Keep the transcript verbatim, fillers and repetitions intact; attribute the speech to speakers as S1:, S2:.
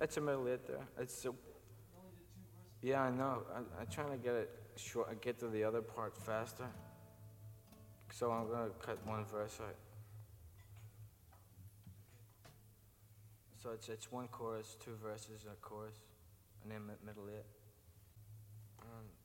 S1: That's a middle it there. It's a, yeah, I know. I, I'm trying to get it short, get to the other part faster. So I'm gonna cut one verse out. So it's it's one chorus, two verses, a chorus, and then mid- middle it. Um,